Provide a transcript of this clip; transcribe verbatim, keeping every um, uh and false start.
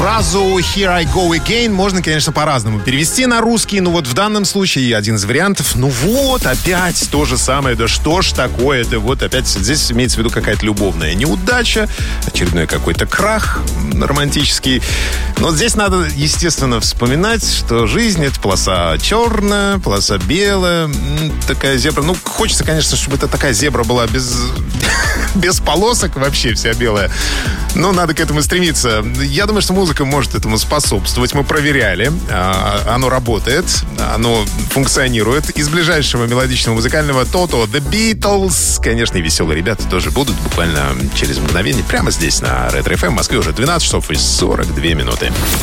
Фразу «Here I go again» можно, конечно, по-разному перевести на русский, но вот в данном случае один из вариантов. Ну вот, опять то же самое. Да что ж такое-то? Вот опять здесь имеется в виду какая-то любовная неудача, очередной какой-то крах романтический. Но здесь надо, естественно, вспоминать, что жизнь — это полоса черная, полоса белая, такая зебра. Ну, хочется, конечно, чтобы это такая зебра была без, без полосок, вообще вся белая. Но надо к этому стремиться. Я думаю, что музыка может этому способствовать. Мы проверяли. Оно работает, оно функционирует. Из ближайшего мелодичного музыкального Toto The Beatles. Конечно, и веселые ребята тоже будут буквально через мгновение. Прямо здесь, на Ретро эф эм. В Москве уже двенадцать часов и сорок две минуты.